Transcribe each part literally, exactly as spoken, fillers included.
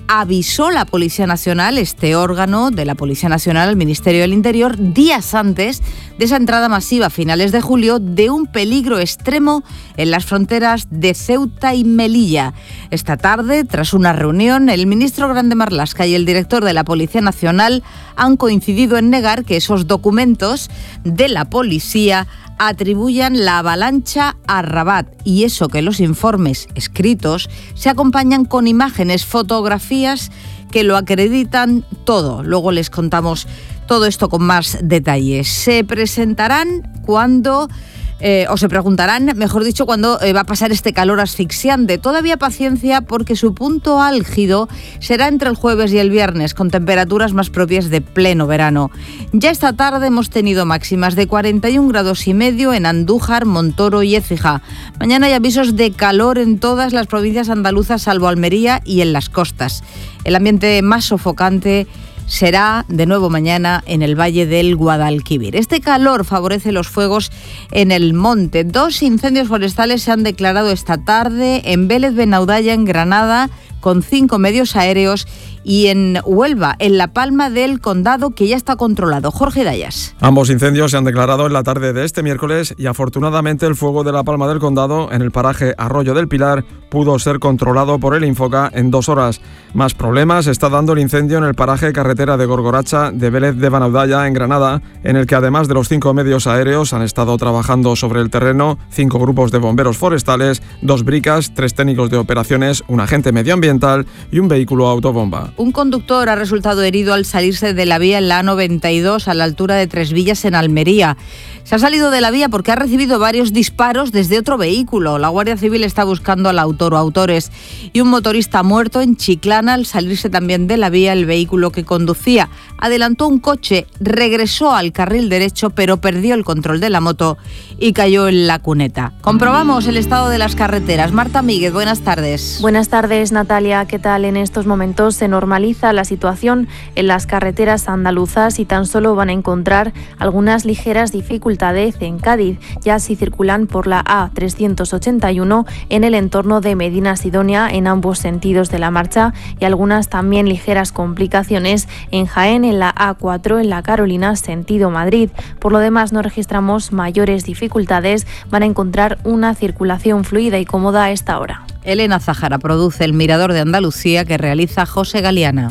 avisó la Policía Nacional, este órgano de la Policía Nacional al Ministerio del Interior, días antes de esa entrada masiva a finales de julio, de un peligro extremo en las fronteras de Ceuta y Melilla. Esta tarde, tras una reunión, el ministro Grande Marlaska y el director de la Policía Nacional han coincidido en negar que esos documentos de la policía atribuyan la avalancha a Rabat, y eso que los informes escritos se acompañan con imágenes, fotografías que lo acreditan todo. Luego les contamos todo esto con más detalles. Se presentarán cuando... Eh, o se preguntarán, mejor dicho, cuándo eh, va a pasar este calor asfixiante. Todavía paciencia, porque su punto álgido será entre el jueves y el viernes, con temperaturas más propias de pleno verano. Ya esta tarde hemos tenido máximas de cuarenta y un grados y medio en Andújar, Montoro y Écija. Mañana hay avisos de calor en todas las provincias andaluzas, salvo Almería y en las costas. El ambiente más sofocante será de nuevo mañana en el Valle del Guadalquivir. Este calor favorece los fuegos en el monte. Dos incendios forestales se han declarado esta tarde en Vélez Benaudalla, en Granada, con cinco medios aéreos, y en Huelva, en La Palma del Condado, que ya está controlado. Jorge Dayas. Ambos incendios se han declarado en la tarde de este miércoles y afortunadamente el fuego de La Palma del Condado, en el paraje Arroyo del Pilar, pudo ser controlado por el Infoca en dos horas. Más problemas está dando el incendio en el paraje carretera de Gorgoracha de Vélez de Benaudalla, en Granada, en el que además de los cinco medios aéreos han estado trabajando sobre el terreno cinco grupos de bomberos forestales, dos bricas, tres técnicos de operaciones, un agente medioambiental y un vehículo autobomba. Un conductor ha resultado herido al salirse de la vía en la A noventa y dos a la altura de Tres Villas, en Almería. Se ha salido de la vía porque ha recibido varios disparos desde otro vehículo. La Guardia Civil está buscando al autor o autores. Y un motorista muerto en Chiclana al salirse también de la vía el vehículo que conducía. Adelantó un coche, regresó al carril derecho, pero perdió el control de la moto y cayó en la cuneta. Comprobamos el estado de las carreteras. Marta Míguez, buenas tardes. Buenas tardes, Natalia. ¿Qué tal? En estos momentos se normaliza la situación en las carreteras andaluzas y tan solo van a encontrar algunas ligeras dificultades en Cádiz, ya si circulan por la A trescientos ochenta y uno en el entorno de Medina Sidonia en ambos sentidos de la marcha, y algunas también ligeras complicaciones en Jaén, en la A cuatro en la Carolina sentido Madrid. Por lo demás no registramos mayores dificultades, van a encontrar una circulación fluida y cómoda a esta hora. Elena Zahara produce El Mirador de Andalucía, que realiza José Galiana.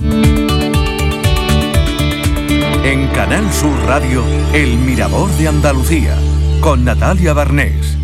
En Canal Sur Radio, El Mirador de Andalucía, con Natalia Barnés.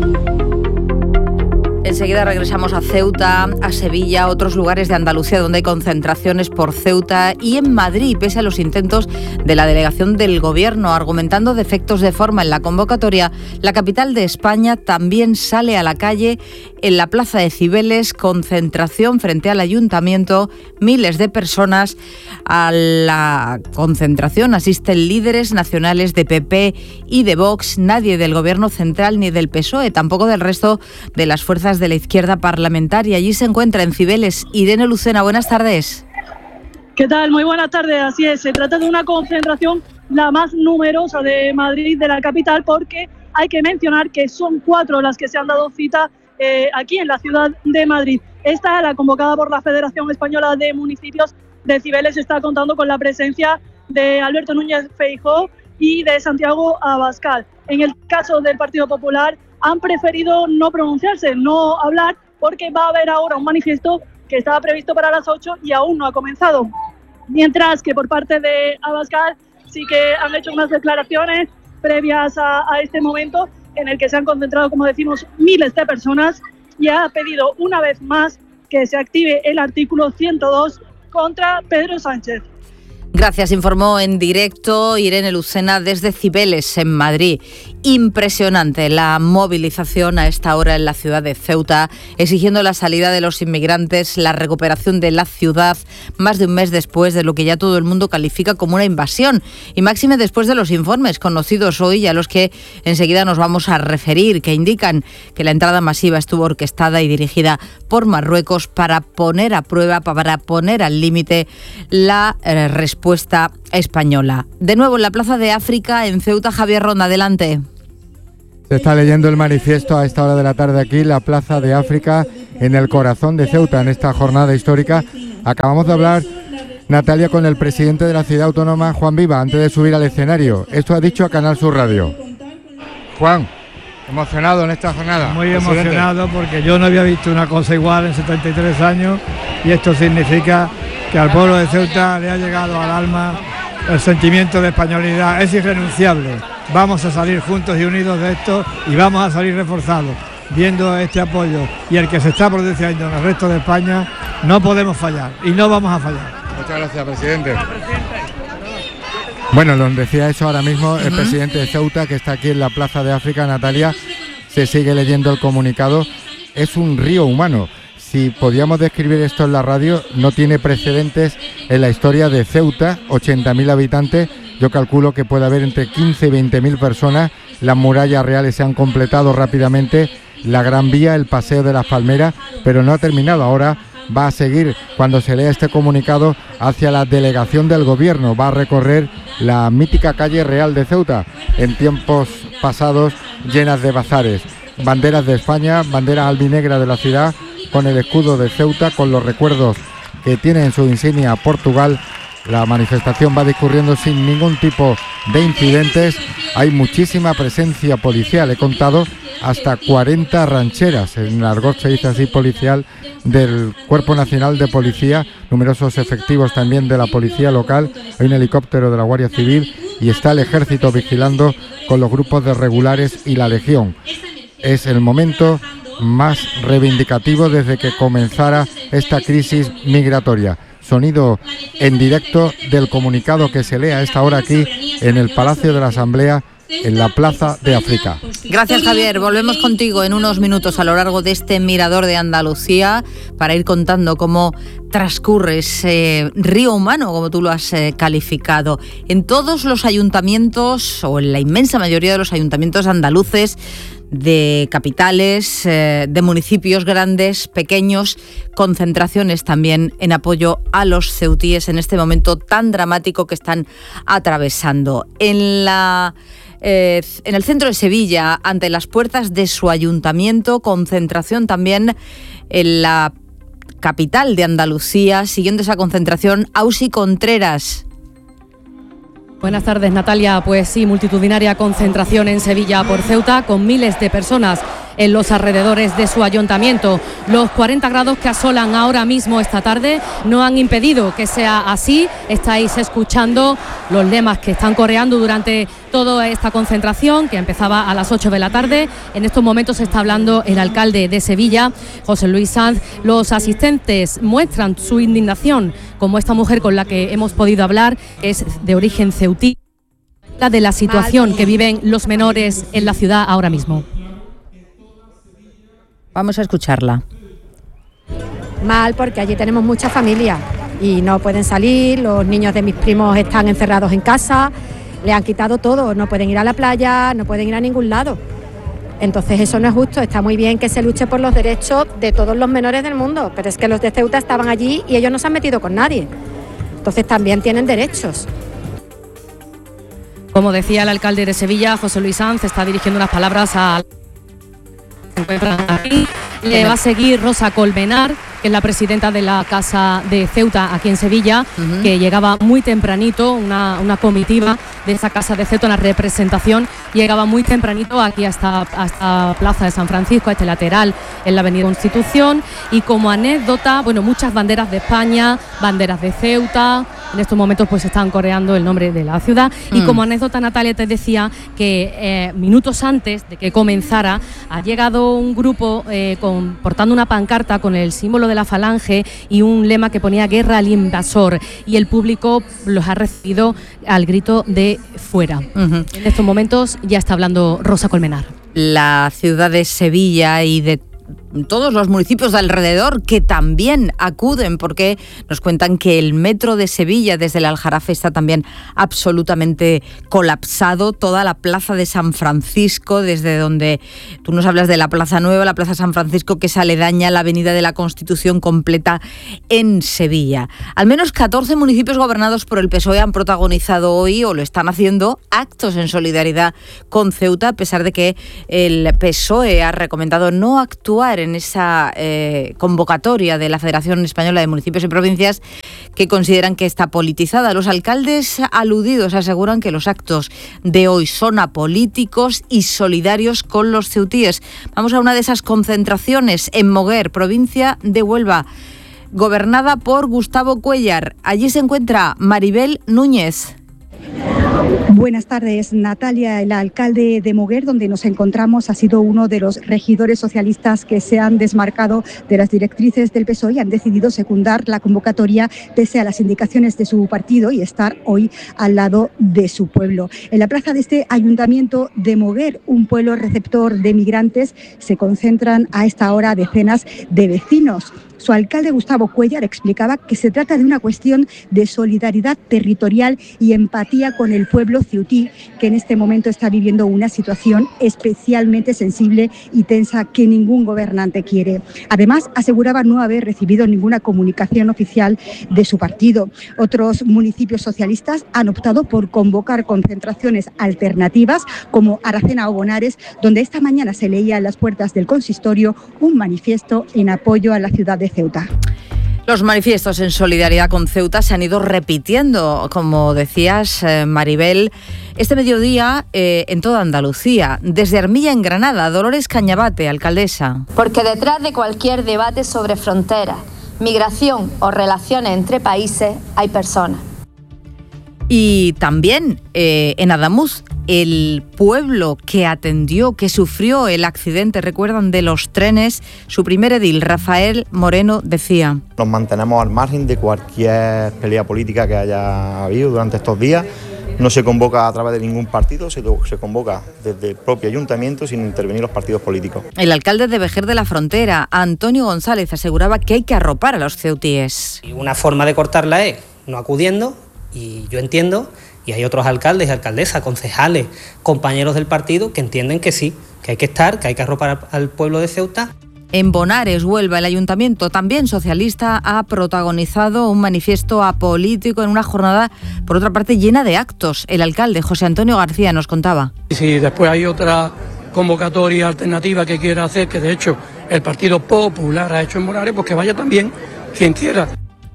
Enseguida regresamos a Ceuta, a Sevilla, a otros lugares de Andalucía donde hay concentraciones por Ceuta, y en Madrid, pese a los intentos de la delegación del Gobierno argumentando defectos de forma en la convocatoria, la capital de España también sale a la calle. En la plaza de Cibeles, concentración frente al Ayuntamiento, miles de personas. A la concentración asisten líderes nacionales de P P y de Vox, nadie del Gobierno central ni del P S O E, tampoco del resto de las fuerzas de la izquierda parlamentaria. Allí se encuentra en Cibeles Irene Lucena. Buenas tardes. ¿Qué tal? Muy buenas tardes. Así es, se trata de una concentración la más numerosa de Madrid, de la capital, porque hay que mencionar que son cuatro las que se han dado cita eh, aquí en la ciudad de Madrid. Esta, la convocada por la Federación Española de Municipios de Cibeles, está contando con la presencia de Alberto Núñez Feijóo y de Santiago Abascal. En el caso del Partido Popular, han preferido no pronunciarse, no hablar, porque va a haber ahora un manifiesto que estaba previsto para las ocho y aún no ha comenzado. Mientras que por parte de Abascal sí que han hecho unas declaraciones previas a, a este momento, en el que se han concentrado, como decimos, miles de personas, y ha pedido una vez más que se active el artículo ciento dos contra Pedro Sánchez. Gracias, informó en directo Irene Lucena desde Cibeles, en Madrid. Impresionante la movilización a esta hora en la ciudad de Ceuta, exigiendo la salida de los inmigrantes, la recuperación de la ciudad, más de un mes después de lo que ya todo el mundo califica como una invasión, y máxime después de los informes conocidos hoy, a los que enseguida nos vamos a referir, que indican que la entrada masiva estuvo orquestada y dirigida por Marruecos para poner a prueba, para poner al límite la eh, respuesta respuesta española. De nuevo en la Plaza de África, en Ceuta, Javier Ronda, adelante. Se está leyendo el manifiesto a esta hora de la tarde aquí, la Plaza de África, en el corazón de Ceuta en esta jornada histórica. Acabamos de hablar, Natalia, con el presidente de la ciudad autónoma, Juan Viva, antes de subir al escenario. Esto ha dicho a Canal Sur Radio. Juan, emocionado en esta jornada. Muy presidente. Emocionado porque yo no había visto una cosa igual en setenta y tres años, y esto significa que al pueblo de Ceuta le ha llegado al alma el sentimiento de españolidad. Es irrenunciable. Vamos a salir juntos y unidos de esto, y vamos a salir reforzados viendo este apoyo y el que se está produciendo en el resto de España. No podemos fallar y no vamos a fallar. Muchas gracias, presidente. Bueno, nos decía eso ahora mismo el uh-huh. presidente de Ceuta, que está aquí en la Plaza de África. Natalia, se sigue leyendo el comunicado. Es un río humano. Si podíamos describir esto en la radio, no tiene precedentes en la historia de Ceuta, ochenta mil habitantes. Yo calculo que puede haber entre quince y veinte mil personas. Las murallas reales se han completado rápidamente, la Gran Vía, el Paseo de las Palmeras, pero no ha terminado. Ahora va a seguir, cuando se lea este comunicado, hacia la delegación del gobierno. Va a recorrer la mítica calle Real de Ceuta, en tiempos pasados llenas de bazares. Banderas de España, banderas albinegras de la ciudad, con el escudo de Ceuta, con los recuerdos que tiene en su insignia Portugal. La manifestación va discurriendo sin ningún tipo de incidentes. Hay muchísima presencia policial. He contado hasta cuarenta rancheras, en el argot se dice así policial, del Cuerpo Nacional de Policía, numerosos efectivos también de la policía local, hay un helicóptero de la Guardia Civil y está el ejército vigilando con los grupos de regulares y la Legión. Es el momento más reivindicativo desde que comenzara esta crisis migratoria. Sonido en directo del comunicado que se lee a esta hora aquí en el Palacio de la Asamblea, en la Plaza de África. Gracias, Javier. Volvemos contigo en unos minutos a lo largo de este Mirador de Andalucía para ir contando cómo transcurre ese río humano, como tú lo has eh, calificado. En todos los ayuntamientos, o en la inmensa mayoría de los ayuntamientos andaluces, de capitales, eh, de municipios grandes, pequeños, concentraciones también en apoyo a los ceutíes en este momento tan dramático que están atravesando. En la eh, en el centro de Sevilla, ante las puertas de su ayuntamiento, concentración también en la capital de Andalucía. Siguiendo esa concentración, Ausi Contreras. Buenas tardes, Natalia. Pues sí, multitudinaria concentración en Sevilla por Ceuta, con miles de personas en los alrededores de su ayuntamiento. Los cuarenta grados que asolan ahora mismo esta tarde no han impedido que sea así. Estáis escuchando los lemas que están coreando durante toda esta concentración, que empezaba a las ocho de la tarde. En estos momentos está hablando el alcalde de Sevilla, José Luis Sanz. Los asistentes muestran su indignación, como esta mujer con la que hemos podido hablar, que es de origen ceutí, de la situación que viven los menores en la ciudad ahora mismo. Vamos a escucharla. Mal, porque allí tenemos mucha familia y no pueden salir, los niños de mis primos están encerrados en casa, le han quitado todo, no pueden ir a la playa, no pueden ir a ningún lado. Entonces eso no es justo. Está muy bien que se luche por los derechos de todos los menores del mundo, pero es que los de Ceuta estaban allí y ellos no se han metido con nadie. Entonces también tienen derechos. Como decía el alcalde de Sevilla, José Luis Sanz, está dirigiendo unas palabras a... Le va a seguir Rosa Colmenar, que es la presidenta de la Casa de Ceuta aquí en Sevilla, uh-huh. que llegaba muy tempranito, una, una comitiva de esa Casa de Ceuta, una representación, llegaba muy tempranito aquí hasta, hasta Plaza de San Francisco, a este lateral en la Avenida Constitución, y como anécdota, bueno, muchas banderas de España, banderas de Ceuta. En estos momentos pues están coreando el nombre de la ciudad. Mm. Y como anécdota, Natalia, te decía que eh, minutos antes de que comenzara ha llegado un grupo eh, con, portando una pancarta con el símbolo de la falange y un lema que ponía guerra al invasor, y el público los ha recibido al grito de fuera. Uh-huh. En estos momentos ya está hablando Rosa Colmenar. La ciudad de Sevilla y de todos los municipios de alrededor que también acuden, porque nos cuentan que el metro de Sevilla desde el Aljarafe está también absolutamente colapsado. Toda la plaza de San Francisco, desde donde tú nos hablas de la Plaza Nueva, la Plaza San Francisco, que es aledaña a la Avenida de la Constitución completa en Sevilla. Al menos catorce municipios gobernados por el P S O E han protagonizado hoy, o lo están haciendo, actos en solidaridad con Ceuta, a pesar de que el P S O E ha recomendado no actuar en esa eh, convocatoria de la Federación Española de Municipios y Provincias, que consideran que está politizada. Los alcaldes aludidos aseguran que los actos de hoy son apolíticos y solidarios con los ceutíes. Vamos a una de esas concentraciones en Moguer, provincia de Huelva, gobernada por Gustavo Cuéllar. Allí se encuentra Maribel Núñez. Buenas tardes, Natalia. El alcalde de Moguer, donde nos encontramos, ha sido uno de los regidores socialistas que se han desmarcado de las directrices del P S O E y han decidido secundar la convocatoria pese a las indicaciones de su partido y estar hoy al lado de su pueblo. En la plaza de este ayuntamiento de Moguer, un pueblo receptor de migrantes, se concentran a esta hora decenas de vecinos. Su alcalde, Gustavo Cuéllar, explicaba que se trata de una cuestión de solidaridad territorial y empatía con el pueblo ceutí, que en este momento está viviendo una situación especialmente sensible y tensa que ningún gobernante quiere. Además, aseguraba no haber recibido ninguna comunicación oficial de su partido. Otros municipios socialistas han optado por convocar concentraciones alternativas, como Aracena o Bonares, donde esta mañana se leía en las puertas del consistorio un manifiesto en apoyo a la ciudad de Ceuta. Los manifiestos en solidaridad con Ceuta se han ido repitiendo, como decías, eh, Maribel, este mediodía eh, en toda Andalucía. Desde Armilla en Granada, Dolores Cañabate, alcaldesa. Porque detrás de cualquier debate sobre fronteras, migración o relaciones entre países hay personas. Y también eh, en Adamuz, el pueblo que atendió, que sufrió el accidente, recuerdan, de los trenes, su primer edil, Rafael Moreno, decía: nos mantenemos al margen de cualquier pelea política que haya habido durante estos días. No se convoca a través de ningún partido, se, se convoca desde el propio ayuntamiento sin intervenir los partidos políticos. El alcalde de Vejer de la Frontera, Antonio González, aseguraba que hay que arropar a los ceutíes. Y una forma de cortarla es no acudiendo. Y yo entiendo, y hay otros alcaldes y alcaldesas, concejales, compañeros del partido que entienden que sí, que hay que estar, que hay que arropar al pueblo de Ceuta. En Bonares, Huelva, el ayuntamiento, también socialista, ha protagonizado un manifiesto apolítico en una jornada, por otra parte, llena de actos. El alcalde, José Antonio García, nos contaba. Y si después hay otra convocatoria alternativa que quiera hacer, que de hecho el Partido Popular ha hecho en Bonares, pues que vaya también quien quiera.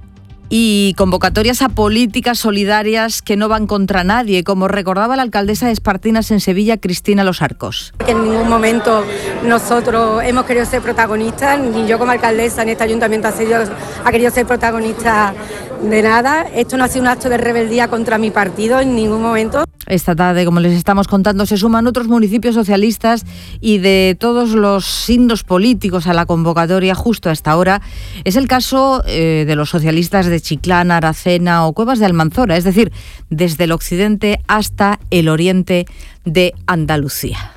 Y convocatorias a políticas solidarias que no van contra nadie, como recordaba la alcaldesa de Espartinas en Sevilla, Cristina Los Arcos. En ningún momento nosotros hemos querido ser protagonistas, ni yo como alcaldesa en este ayuntamiento ha, sido, ha querido ser protagonista de nada. Esto no ha sido un acto de rebeldía contra mi partido en ningún momento. Esta tarde, como les estamos contando, se suman otros municipios socialistas y de todos los signos políticos a la convocatoria justo a esta hora. Es el caso eh, de los socialistas de Chiclana, Aracena o Cuevas de Almanzora, es decir, desde el occidente hasta el oriente de Andalucía.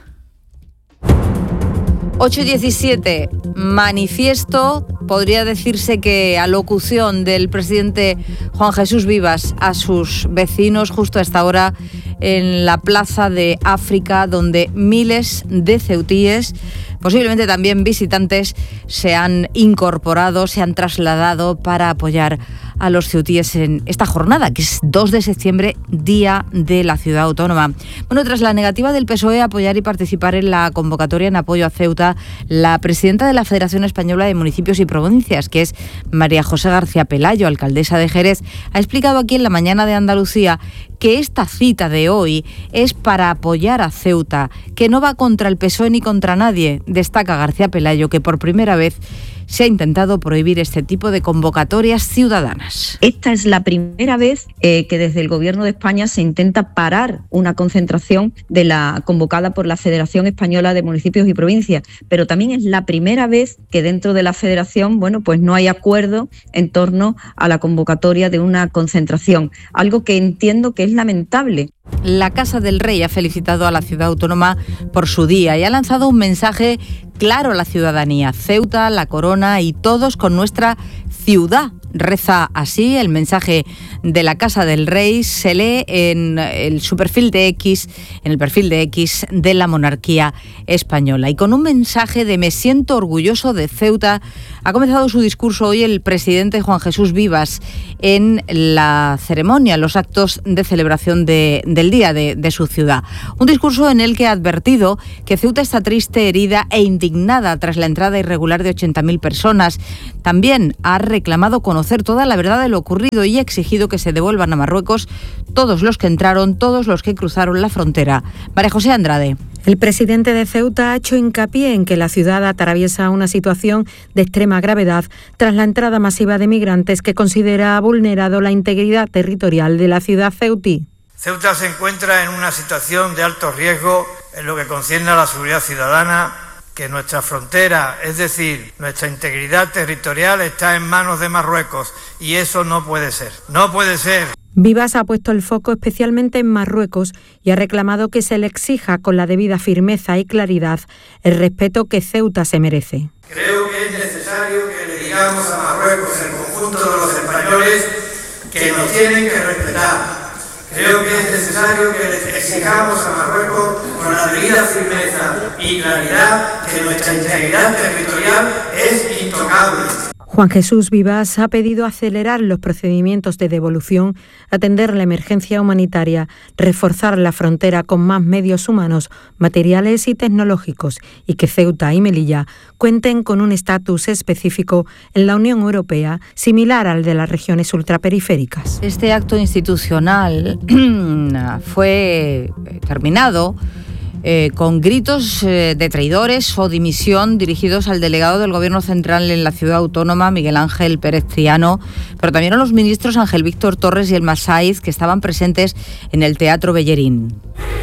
ocho y diecisiete, manifiesto, podría decirse que alocución del presidente Juan Jesús Vivas a sus vecinos justo a esta hora en la Plaza de África, donde miles de ceutíes, posiblemente también visitantes, se han incorporado, se han trasladado para apoyar a los ceutíes en esta jornada, que es dos de septiembre, Día de la Ciudad Autónoma. Bueno, tras la negativa del P S O E a apoyar y participar en la convocatoria en apoyo a Ceuta, la presidenta de la Federación Española de Municipios y Provincias, que es María José García Pelayo, alcaldesa de Jerez, ha explicado aquí en La Mañana de Andalucía que esta cita de hoy es para apoyar a Ceuta, que no va contra el P S O E ni contra nadie. Destaca García Pelayo que por primera vez se ha intentado prohibir este tipo de convocatorias ciudadanas. Esta es la primera vez eh, que desde el Gobierno de España se intenta parar una concentración de la convocada por la Federación Española de Municipios y Provincias, pero también es la primera vez que dentro de la Federación, bueno, pues no hay acuerdo en torno a la convocatoria de una concentración, algo que entiendo que es lamentable. La Casa del Rey ha felicitado a la ciudad autónoma por su día y ha lanzado un mensaje claro a la ciudadanía. Ceuta, La Corona y todos con nuestra ciudad Reza así el mensaje de la Casa del Rey, se lee en el, su perfil de X, en el perfil de X de la monarquía española. Y con un mensaje de me siento orgulloso de Ceuta, ha comenzado su discurso hoy el presidente Juan Jesús Vivas en la ceremonia, los actos de celebración de, del día de, de su ciudad. Un discurso en el que ha advertido que Ceuta está triste, herida e indignada tras la entrada irregular de ochenta mil personas. También ha reclamado conocer toda la verdad de lo ocurrido y ha exigido que se devuelvan a Marruecos todos los que entraron, todos los que cruzaron la frontera. María José Andrade. El presidente de Ceuta ha hecho hincapié en que la ciudad atraviesa una situación de extrema gravedad tras la entrada masiva de migrantes que considera ha vulnerado la integridad territorial de la ciudad ceutí. Ceuta se encuentra en una situación de alto riesgo en lo que concierne a la seguridad ciudadana, que nuestra frontera, es decir, nuestra integridad territorial, está en manos de Marruecos y eso no puede ser, no puede ser. Vivas ha puesto el foco especialmente en Marruecos y ha reclamado que se le exija con la debida firmeza y claridad el respeto que Ceuta se merece. Creo que es necesario que le digamos a Marruecos, el conjunto de los españoles, que nos tienen que respetar. Creo que es necesario que les exijamos a Marruecos con la debida firmeza y claridad que nuestra integridad territorial es intocable. Juan Jesús Vivas ha pedido acelerar los procedimientos de devolución, atender la emergencia humanitaria, reforzar la frontera con más medios humanos, materiales y tecnológicos y que Ceuta y Melilla cuenten con un estatus específico en la Unión Europea similar al de las regiones ultraperiféricas. Este acto institucional fue terminado Eh, con gritos eh, de traidores o dimisión dirigidos al delegado del Gobierno Central en la ciudad autónoma, Miguel Ángel Pérez Triano, pero también a los ministros Ángel Víctor Torres y Elma Saiz, que estaban presentes en el Teatro Bellerín.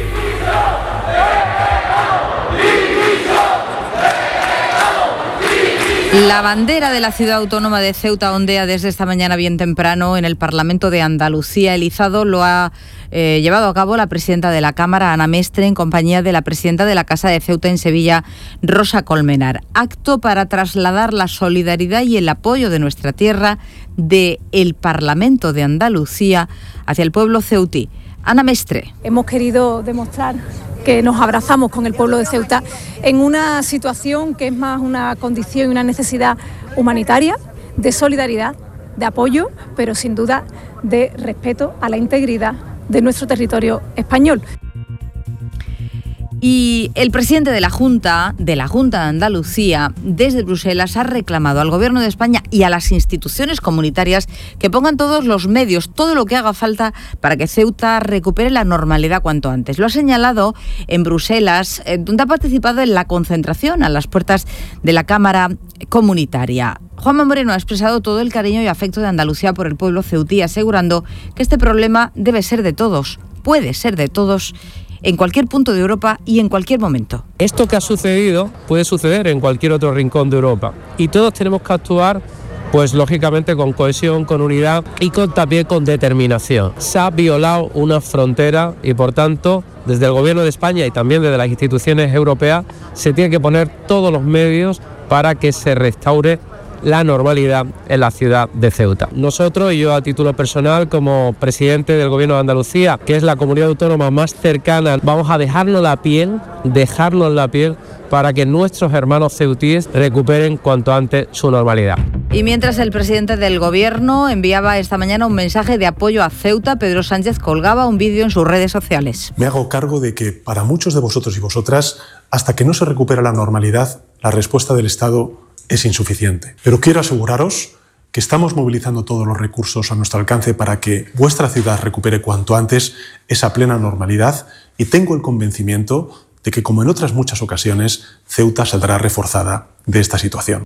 La bandera de la ciudad autónoma de Ceuta ondea desde esta mañana bien temprano en el Parlamento de Andalucía. El izado lo ha eh, llevado a cabo la presidenta de la Cámara, Ana Mestre, en compañía de la presidenta de la Casa de Ceuta en Sevilla, Rosa Colmenar. Acto para trasladar la solidaridad y el apoyo de nuestra tierra del Parlamento de Andalucía hacia el pueblo ceutí. Ana Mestre. Hemos querido demostrar que nos abrazamos con el pueblo de Ceuta en una situación que es más una condición y una necesidad humanitaria, de solidaridad, de apoyo, pero sin duda de respeto a la integridad de nuestro territorio español. Y el presidente de la Junta, de la Junta de Andalucía, desde Bruselas, ha reclamado al Gobierno de España y a las instituciones comunitarias que pongan todos los medios, todo lo que haga falta para que Ceuta recupere la normalidad cuanto antes. Lo ha señalado en Bruselas, donde ha participado en la concentración a las puertas de la Cámara Comunitaria. Juanma Moreno ha expresado todo el cariño y afecto de Andalucía por el pueblo ceutí, asegurando que este problema debe ser de todos, puede ser de todos, en cualquier punto de Europa y en cualquier momento. Esto que ha sucedido puede suceder en cualquier otro rincón de Europa y todos tenemos que actuar, pues lógicamente con cohesión, con unidad y con, también con determinación. Se ha violado una frontera y por tanto desde el Gobierno de España y también desde las instituciones europeas se tienen que poner todos los medios para que se restaure la normalidad en la ciudad de Ceuta. Nosotros, y yo a título personal como presidente del Gobierno de Andalucía, que es la comunidad autónoma más cercana, vamos a dejarnos la piel, dejarnos la piel para que nuestros hermanos ceutíes recuperen cuanto antes su normalidad. Y mientras el presidente del Gobierno enviaba esta mañana un mensaje de apoyo a Ceuta, Pedro Sánchez colgaba un vídeo en sus redes sociales. Me hago cargo de que para muchos de vosotros y vosotras, hasta que no se recupera la normalidad, la respuesta del Estado es insuficiente. Pero quiero aseguraros que estamos movilizando todos los recursos a nuestro alcance para que vuestra ciudad recupere cuanto antes esa plena normalidad y tengo el convencimiento de que, como en otras muchas ocasiones, Ceuta saldrá reforzada de esta situación.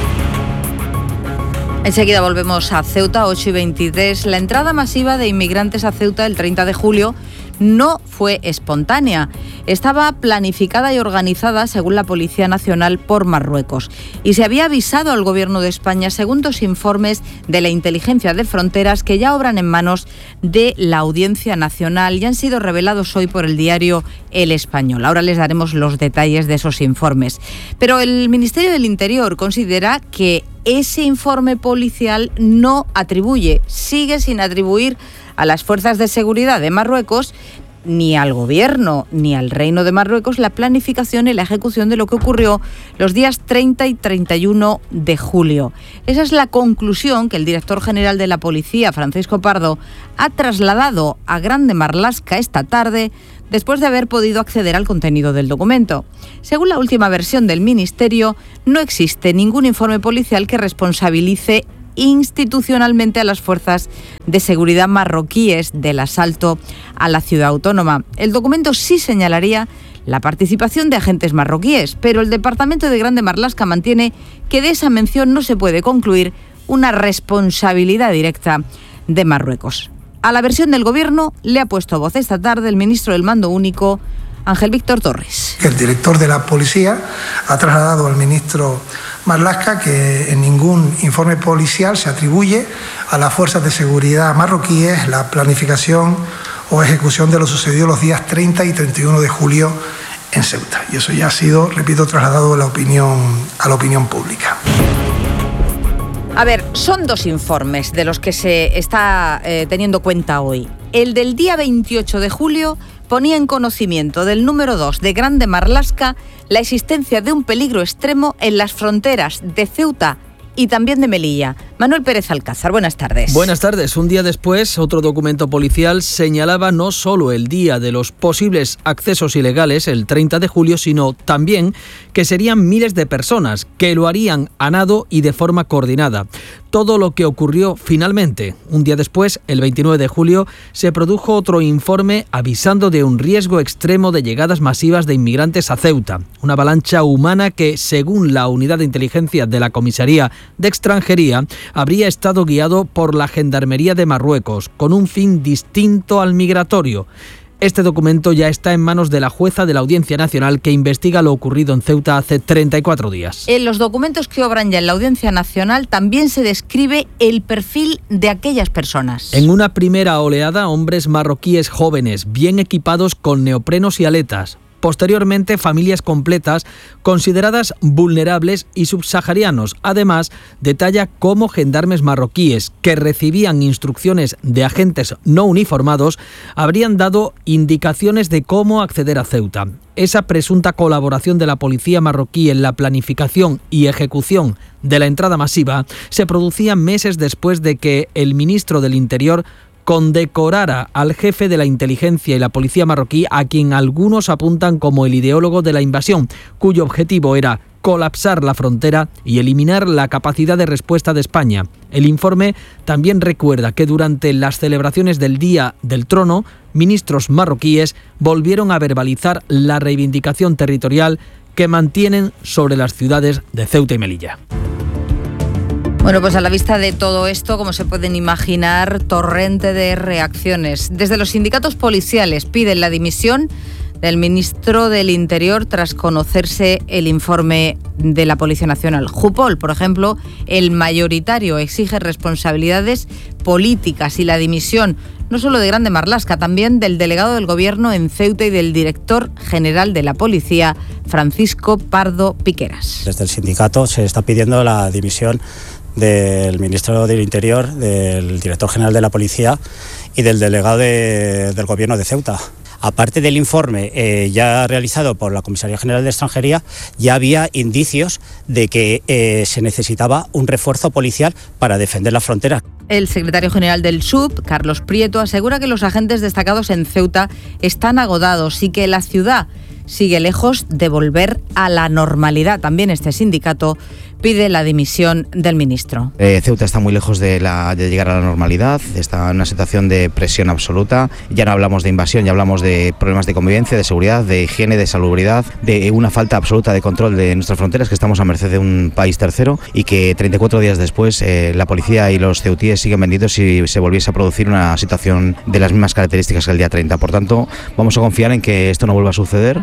Enseguida volvemos a Ceuta, ocho y veintitrés. La entrada masiva de inmigrantes a Ceuta el treinta de julio no fue espontánea. Estaba planificada y organizada, según la Policía Nacional, por Marruecos. Y se había avisado al Gobierno de España, según dos informes de la Inteligencia de Fronteras, que ya obran en manos de la Audiencia Nacional y han sido revelados hoy por el diario El Español. Ahora les daremos los detalles de esos informes. Pero el Ministerio del Interior considera que ese informe policial no atribuye, sigue sin atribuir a las fuerzas de seguridad de Marruecos ni al gobierno ni al Reino de Marruecos la planificación y la ejecución de lo que ocurrió los días treinta y treinta y uno de julio. Esa es la conclusión que el director general de la Policía, Francisco Pardo, ha trasladado a Grande Marlaska esta tarde después de haber podido acceder al contenido del documento. Según la última versión del Ministerio, no existe ningún informe policial que responsabilice institucionalmente a las fuerzas de seguridad marroquíes del asalto a la ciudad autónoma. El documento sí señalaría la participación de agentes marroquíes, pero el Departamento de Grande Marlaska mantiene que de esa mención no se puede concluir una responsabilidad directa de Marruecos. A la versión del Gobierno le ha puesto voz esta tarde el ministro del Mando Único, Ángel Víctor Torres. El director de la policía ha trasladado al ministro Marlaska que en ningún informe policial se atribuye a las fuerzas de seguridad marroquíes la planificación o ejecución de lo sucedido los días treinta y treinta y uno de julio en Ceuta. Y eso ya ha sido, repito, trasladado a la opinión, a la opinión pública. A ver, son dos informes de los que se está eh, teniendo cuenta hoy. El del día veintiocho de julio ponía en conocimiento del número dos de Grande Marlaska la existencia de un peligro extremo en las fronteras de Ceuta y también de Melilla. Manuel Pérez Alcázar, buenas tardes. Buenas tardes. Un día después, otro documento policial señalaba no solo el día de los posibles accesos ilegales, el treinta de julio, sino también que serían miles de personas que lo harían a nado y de forma coordinada. Todo lo que ocurrió finalmente. Un día después, el veintinueve de julio, se produjo otro informe avisando de un riesgo extremo de llegadas masivas de inmigrantes a Ceuta. Una avalancha humana que, según la unidad de inteligencia de la Comisaría de Extranjería, habría estado guiado por la Gendarmería de Marruecos, con un fin distinto al migratorio. Este documento ya está en manos de la jueza de la Audiencia Nacional que investiga lo ocurrido en Ceuta hace treinta y cuatro días. En los documentos que obran ya en la Audiencia Nacional también se describe el perfil de aquellas personas. En una primera oleada, hombres marroquíes jóvenes, bien equipados con neoprenos y aletas. Posteriormente, familias completas consideradas vulnerables y subsaharianos. Además, detalla cómo gendarmes marroquíes que recibían instrucciones de agentes no uniformados habrían dado indicaciones de cómo acceder a Ceuta. Esa presunta colaboración de la policía marroquí en la planificación y ejecución de la entrada masiva se producía meses después de que el ministro del Interior condecorara al jefe de la inteligencia y la policía marroquí, a quien algunos apuntan como el ideólogo de la invasión, cuyo objetivo era colapsar la frontera y eliminar la capacidad de respuesta de España. El informe también recuerda que durante las celebraciones del Día del Trono, ministros marroquíes volvieron a verbalizar la reivindicación territorial que mantienen sobre las ciudades de Ceuta y Melilla. Bueno, pues a la vista de todo esto, como se pueden imaginar, torrente de reacciones. Desde los sindicatos policiales piden la dimisión del ministro del Interior tras conocerse el informe de la Policía Nacional. Jupol, por ejemplo, el mayoritario, exige responsabilidades políticas y la dimisión no solo de Grande Marlaska, también del delegado del Gobierno en Ceuta y del director general de la Policía, Francisco Pardo Piqueras. Desde el sindicato se está pidiendo la dimisión del ministro del Interior, del director general de la Policía y del delegado de, del Gobierno de Ceuta. Aparte del informe eh, ya realizado por la Comisaría General de Extranjería, ya había indicios de que eh, se necesitaba un refuerzo policial para defender la frontera. El secretario general del S U B, Carlos Prieto, asegura que los agentes destacados en Ceuta están agotados y que la ciudad sigue lejos de volver a la normalidad. También este sindicato pide la dimisión del ministro. Eh, Ceuta está muy lejos de, la, de llegar a la normalidad, está en una situación de presión absoluta. Ya no hablamos de invasión, ya hablamos de problemas de convivencia, de seguridad, de higiene, de salubridad, de una falta absoluta de control de nuestras fronteras, que estamos a merced de un país tercero y que treinta y cuatro días después eh, la policía y los ceutíes siguen vendidos si se volviese a producir una situación de las mismas características que el día treinta. Por tanto, vamos a confiar en que esto no vuelva a suceder.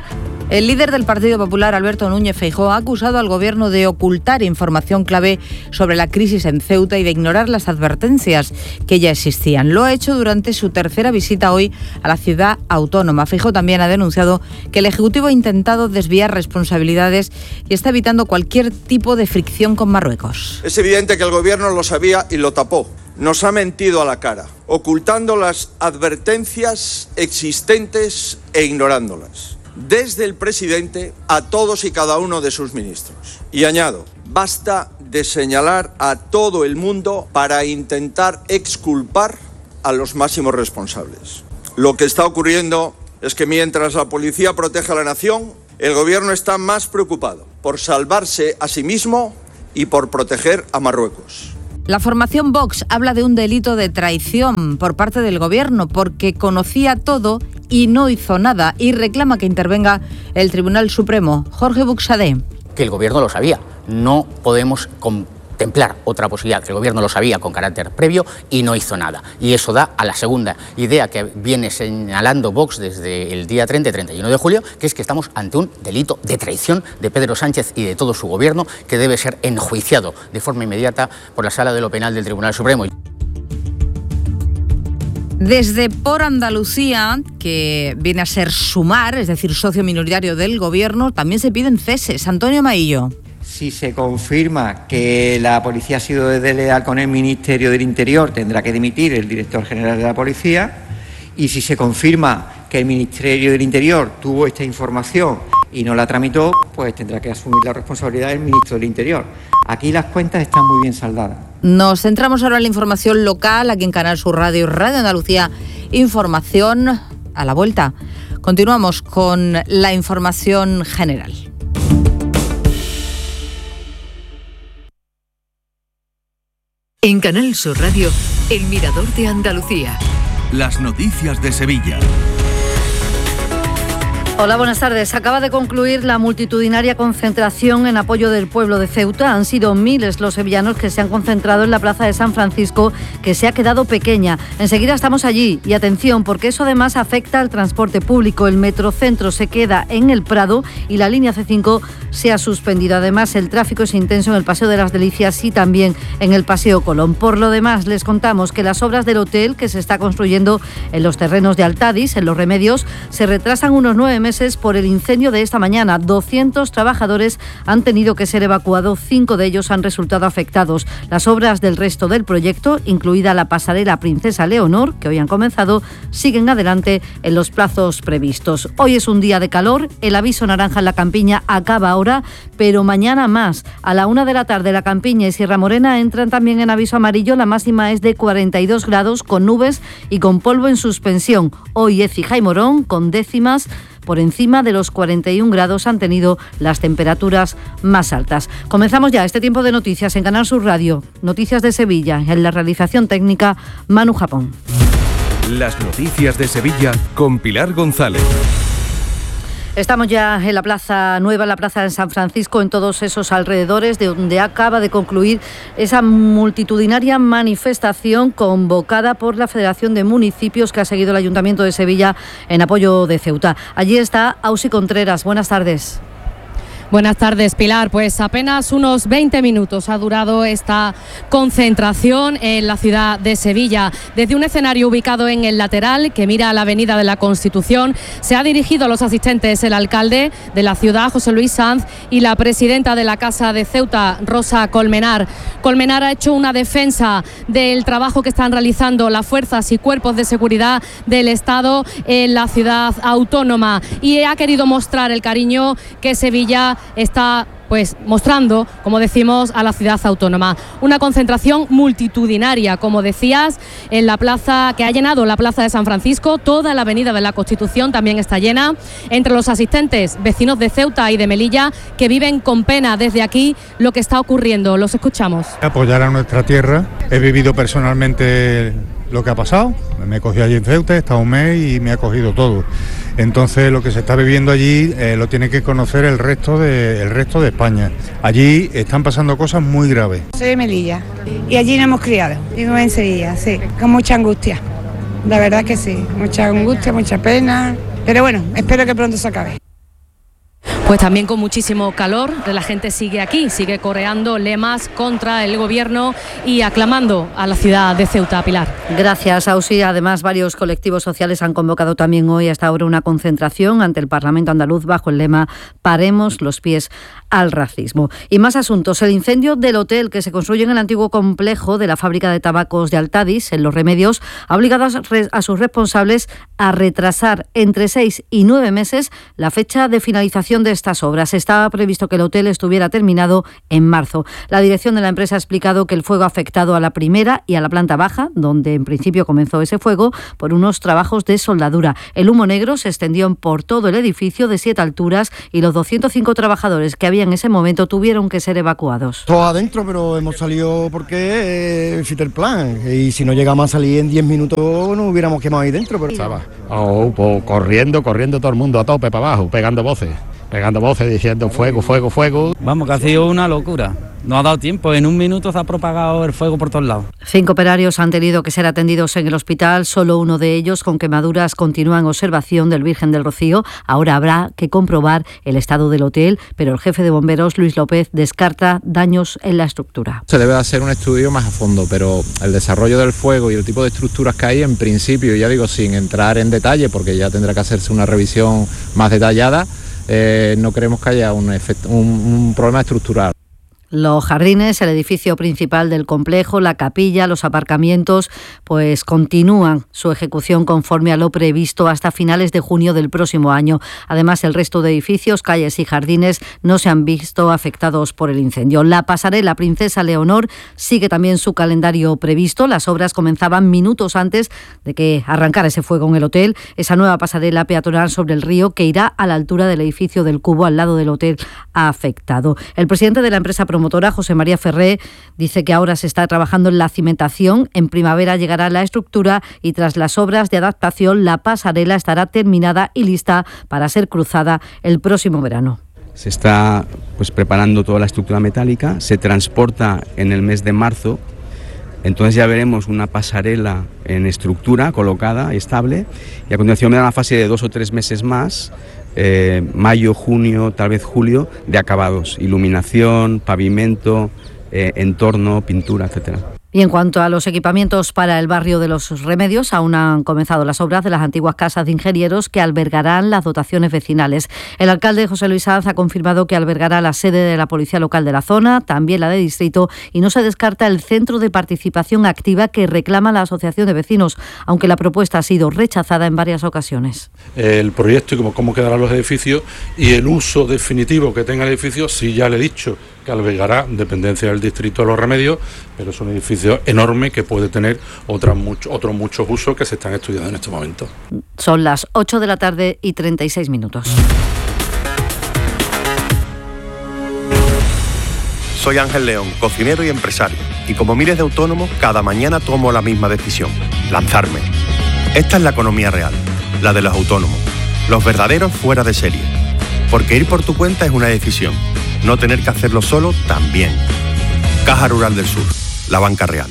El líder del Partido Popular, Alberto Núñez Feijóo, ha acusado al Gobierno de ocultar información clave sobre la crisis en Ceuta y de ignorar las advertencias que ya existían. Lo ha hecho durante su tercera visita hoy a la ciudad autónoma. Feijóo también ha denunciado que el Ejecutivo ha intentado desviar responsabilidades y está evitando cualquier tipo de fricción con Marruecos. Es evidente que el Gobierno lo sabía y lo tapó. Nos ha mentido a la cara, ocultando las advertencias existentes e ignorándolas. Desde el presidente a todos y cada uno de sus ministros. Y añado, basta de señalar a todo el mundo para intentar exculpar a los máximos responsables. Lo que está ocurriendo es que mientras la policía protege a la nación, el Gobierno está más preocupado por salvarse a sí mismo y por proteger a Marruecos. La formación Vox habla de un delito de traición por parte del Gobierno porque conocía todo y no hizo nada y reclama que intervenga el Tribunal Supremo. Jorge Buxadé. Que el Gobierno lo sabía. No podemos contemplar otra posibilidad, que el Gobierno lo sabía con carácter previo y no hizo nada. Y eso da a la segunda idea que viene señalando Vox desde el día treinta y treinta y uno de julio, que es que estamos ante un delito de traición de Pedro Sánchez y de todo su Gobierno, que debe ser enjuiciado de forma inmediata por la Sala de lo Penal del Tribunal Supremo. Desde Por Andalucía, que viene a ser Sumar, es decir, socio minoritario del Gobierno, también se piden ceses. Antonio Maillo. Si se confirma que la policía ha sido desleal con el Ministerio del Interior, tendrá que dimitir el director general de la policía. Y si se confirma que el Ministerio del Interior tuvo esta información y no la tramitó, pues tendrá que asumir la responsabilidad del ministro del Interior. Aquí las cuentas están muy bien saldadas. Nos centramos ahora en la información local, aquí en Canal Sur Radio y Radio Andalucía. Información a la vuelta. Continuamos con la información general. En Canal Sur Radio, El Mirador de Andalucía. Las noticias de Sevilla. Hola, buenas tardes. Acaba de concluir la multitudinaria concentración en apoyo del pueblo de Ceuta. Han sido miles los sevillanos que se han concentrado en la plaza de San Francisco, que se ha quedado pequeña. Enseguida estamos allí y atención, porque eso además afecta al transporte público. El Metrocentro se queda en el Prado y la línea C cinco se ha suspendido. Además, el tráfico es intenso en el Paseo de las Delicias y también en el Paseo Colón. Por lo demás, les contamos que las obras del hotel que se está construyendo en los terrenos de Altadis, en Los Remedios, se retrasan unos nueve meses por el incendio de esta mañana. doscientos trabajadores han tenido que ser evacuados, cinco de ellos han resultado afectados. Las obras del resto del proyecto, incluida la pasarela Princesa Leonor, que hoy han comenzado, siguen adelante en los plazos previstos. Hoy es un día de calor, el aviso naranja en la Campiña acaba ahora, pero mañana más. A la una de la tarde la Campiña y Sierra Morena entran también en aviso amarillo. La máxima es de cuarenta y dos grados con nubes y con polvo en suspensión. Hoy Écija y Morón con décimas por encima de los cuarenta y un grados han tenido las temperaturas más altas. Comenzamos ya este tiempo de noticias en Canal Sur Radio. Noticias de Sevilla, en la realización técnica Manu Japón. Las noticias de Sevilla con Pilar González. Estamos ya en la Plaza Nueva, en la Plaza de San Francisco, en todos esos alrededores, de donde acaba de concluir esa multitudinaria manifestación convocada por la Federación de Municipios que ha seguido el Ayuntamiento de Sevilla en apoyo de Ceuta. Allí está Ausi Contreras. Buenas tardes. Buenas tardes, Pilar. Pues apenas unos veinte minutos ha durado esta concentración en la ciudad de Sevilla. Desde un escenario ubicado en el lateral que mira a la Avenida de la Constitución, se ha dirigido a los asistentes el alcalde de la ciudad, José Luis Sanz, y la presidenta de la Casa de Ceuta, Rosa Colmenar. Colmenar ha hecho una defensa del trabajo que están realizando las fuerzas y cuerpos de seguridad del Estado en la ciudad autónoma y ha querido mostrar el cariño que Sevilla está pues mostrando, como decimos, a la ciudad autónoma. Una concentración multitudinaria, como decías, en la plaza que ha llenado la plaza de San Francisco. Toda la Avenida de la Constitución también está llena. Entre los asistentes, vecinos de Ceuta y de Melilla, que viven con pena desde aquí lo que está ocurriendo. Los escuchamos. Apoyar a nuestra tierra. He vivido personalmente lo que ha pasado. Me cogí allí en Ceuta, he estado un mes y me ha cogido todo. Entonces lo que se está viviendo allí eh, lo tiene que conocer el resto de el resto de España. Allí están pasando cosas muy graves. Soy de Melilla y allí nos hemos criado. Vivo en Sevilla, sí, con mucha angustia. La verdad que sí, mucha angustia, mucha pena. Pero bueno, espero que pronto se acabe. Pues también con muchísimo calor, la gente sigue aquí, sigue coreando lemas contra el gobierno y aclamando a la ciudad de Ceuta. Pilar. Gracias, Ausi. Además, varios colectivos sociales han convocado también hoy hasta ahora una concentración ante el Parlamento andaluz bajo el lema "Paremos los pies al racismo". Y más asuntos. El incendio del hotel que se construye en el antiguo complejo de la fábrica de tabacos de Altadis, en Los Remedios, ha obligado a sus responsables a retrasar entre seis y nueve meses la fecha de finalización de estas obras. Estaba previsto que el hotel estuviera terminado en marzo. La dirección de la empresa ha explicado que el fuego ha afectado a la primera y a la planta baja, donde en principio comenzó ese fuego, por unos trabajos de soldadura. El humo negro se extendió por todo el edificio de siete alturas y los doscientos cinco trabajadores que había en ese momento tuvieron que ser evacuados. Todo adentro, pero hemos salido porque existe el plan. Y si no llegamos a salir en diez minutos, nos hubiéramos quemado ahí dentro. Pero... Estaba oh, pues, corriendo, corriendo todo el mundo a tope para abajo, pegando voces. Pegando voces, diciendo fuego, fuego, fuego. Vamos, que ha sido una locura. No ha dado tiempo, en un minuto se ha propagado el fuego por todos lados. Cinco operarios han tenido que ser atendidos en el hospital, solo uno de ellos con quemaduras continúa en observación del Virgen del Rocío. Ahora habrá que comprobar el estado del hotel, pero el jefe de bomberos, Luis López, descarta daños en la estructura. Se debe hacer un estudio más a fondo, pero el desarrollo del fuego y el tipo de estructuras que hay, en principio, ya digo, sin entrar en detalle, porque ya tendrá que hacerse una revisión más detallada, Eh, no creemos que haya un, efecto, un, un problema estructural. Los jardines, el edificio principal del complejo, la capilla, los aparcamientos, pues continúan su ejecución conforme a lo previsto hasta finales de junio del próximo año. Además, el resto de edificios, calles y jardines no se han visto afectados por el incendio. La pasarela Princesa Leonor sigue también su calendario previsto. Las obras comenzaban minutos antes de que arrancara ese fuego en el hotel. Esa nueva pasarela peatonal sobre el río que irá a la altura del edificio del Cubo al lado del hotel ha afectado. El presidente de la empresa promotora, José María Ferré, dice que ahora se está trabajando en la cimentación. En primavera llegará la estructura y tras las obras de adaptación la pasarela estará terminada y lista para ser cruzada el próximo verano. Se está pues preparando toda la estructura metálica, se transporta en el mes de marzo, entonces ya veremos una pasarela en estructura colocada y estable, y a continuación me da una fase de dos o tres meses más, Eh, mayo, junio, tal vez julio, de acabados, iluminación, pavimento, eh, entorno, pintura, etcétera. Y en cuanto a los equipamientos para el barrio de Los Remedios, aún han comenzado las obras de las antiguas casas de ingenieros que albergarán las dotaciones vecinales. El alcalde José Luis Sanz ha confirmado que albergará la sede de la Policía Local de la zona, también la de distrito, y no se descarta el centro de participación activa que reclama la Asociación de Vecinos, aunque la propuesta ha sido rechazada en varias ocasiones. El proyecto y cómo, cómo quedarán los edificios y el uso definitivo que tenga el edificio, sí, ya le he dicho que albergará dependencia del distrito de Los Remedios, pero es un edificio enorme que puede tener otras mucho, otros muchos usos que se están estudiando en este momento. Son las ocho de la tarde y treinta y seis minutos. Soy Ángel León, cocinero y empresario, y como miles de autónomos, cada mañana tomo la misma decisión: lanzarme. Esta es la economía real, la de los autónomos, los verdaderos fuera de serie. Porque ir por tu cuenta es una decisión, no tener que hacerlo solo también. Caja Rural del Sur, la banca real.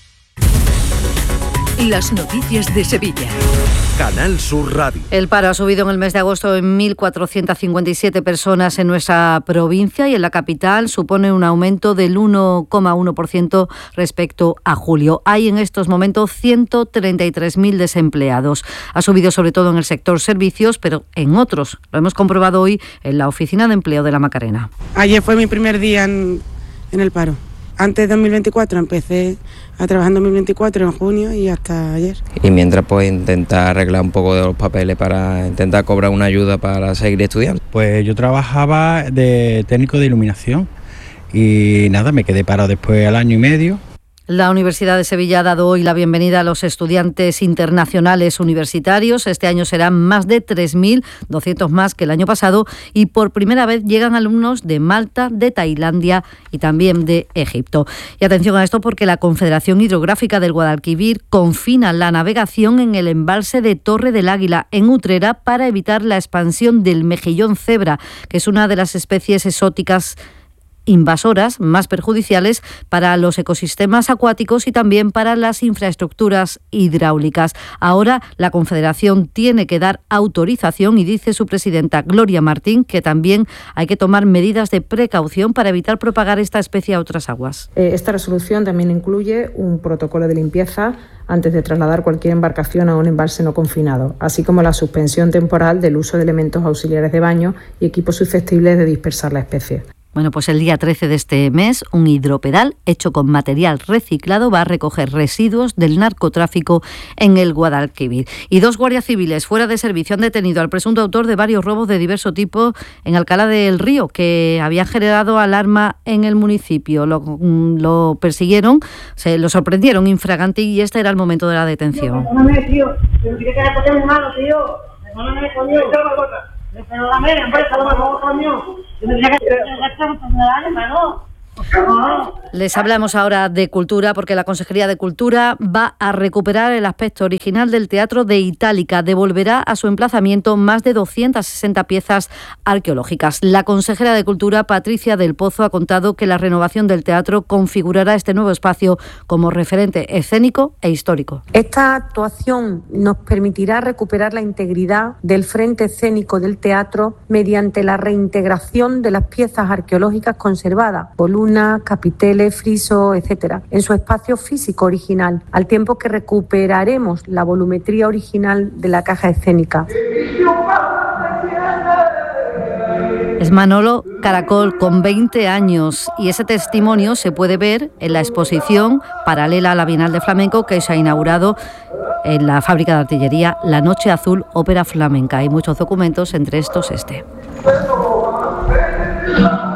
Las noticias de Sevilla. Canal Sur Radio. El paro ha subido en el mes de agosto en mil cuatrocientas cincuenta y siete personas en nuestra provincia y en la capital supone un aumento del uno coma uno por ciento respecto a julio. Hay en estos momentos ciento treinta y tres mil desempleados. Ha subido sobre todo en el sector servicios, pero en otros. Lo hemos comprobado hoy en la Oficina de Empleo de la Macarena. Ayer fue mi primer día en, en el paro. Antes de dos mil veinticuatro empecé a trabajar en dos mil veinticuatro, en junio, y hasta ayer. Y mientras pues intentar arreglar un poco de los papeles para intentar cobrar una ayuda para seguir estudiando. Pues yo trabajaba de técnico de iluminación y nada, me quedé parado después al año y medio. La Universidad de Sevilla ha dado hoy la bienvenida a los estudiantes internacionales universitarios. Este año serán más de tres mil doscientos más que el año pasado y por primera vez llegan alumnos de Malta, de Tailandia y también de Egipto. Y atención a esto porque la Confederación Hidrográfica del Guadalquivir confina la navegación en el embalse de Torre del Águila, en Utrera, para evitar la expansión del mejillón cebra, que es una de las especies exóticas invasoras más perjudiciales para los ecosistemas acuáticos y también para las infraestructuras hidráulicas. Ahora la Confederación tiene que dar autorización y dice su presidenta Gloria Martín que también hay que tomar medidas de precaución para evitar propagar esta especie a otras aguas. Esta resolución también incluye un protocolo de limpieza antes de trasladar cualquier embarcación a un embalse no confinado, así como la suspensión temporal del uso de elementos auxiliares de baño y equipos susceptibles de dispersar la especie. Bueno, pues el día trece de este mes, un hidropedal hecho con material reciclado va a recoger residuos del narcotráfico en el Guadalquivir. Y dos guardias civiles fuera de servicio han detenido al presunto autor de varios robos de diverso tipo en Alcalá del Río, que habían generado alarma en el municipio. Lo, lo persiguieron, se lo sorprendieron infraganti y este era el momento de la detención. Perdóname, tío. Tío, tío, que recoger mi mano, tío. Perdóname, coño. Perdóname, hombre, perdóname, coño. Yo me decía que me ¿no? Les hablamos ahora de cultura porque la Consejería de Cultura va a recuperar el aspecto original del Teatro de Itálica. Devolverá a su emplazamiento más de doscientas sesenta piezas arqueológicas. La consejera de Cultura, Patricia del Pozo, ha contado que la renovación del teatro configurará este nuevo espacio como referente escénico e histórico. Esta actuación nos permitirá recuperar la integridad del frente escénico del teatro mediante la reintegración de las piezas arqueológicas conservadas, columnas, capiteles, frisos, etcétera, en su espacio físico original, al tiempo que recuperaremos la volumetría original de la caja escénica. Es Manolo Caracol con veinte años y ese testimonio se puede ver en la exposición paralela a la Bienal de Flamenco que se ha inaugurado en la fábrica de artillería La Noche Azul Ópera Flamenca. Hay muchos documentos, entre estos este.